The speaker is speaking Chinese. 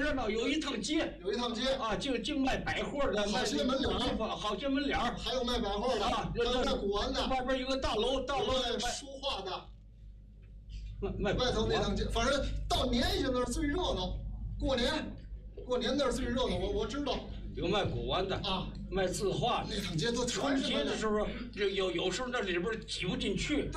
热闹，有一趟街， 有一趟街啊，净卖百货的， 好些门脸儿， 好些门脸儿， 还有卖百货的， 啊， 还有卖古玩的， 外边有个大楼，大楼卖书画的， 卖外头那趟街，反正到年下那儿最热闹，过年那儿最热闹，我知道。 有卖古玩的啊， 卖字画的， 那趟街都春节的时候，有时候那里边挤不进去。